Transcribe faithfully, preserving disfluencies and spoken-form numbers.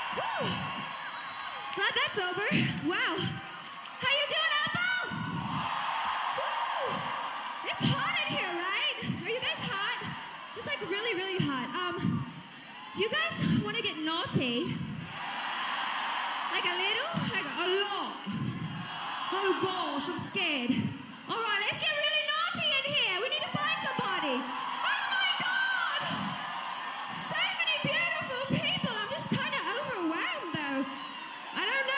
Woo. Glad that's over. Wow. How you doing, Apple? Woo. It's hot in here, right? Are you guys hot? It's like really, really hot. Um, do you guys want to get naughty? Like a little? Like a lot? Oh gosh, I'm scared.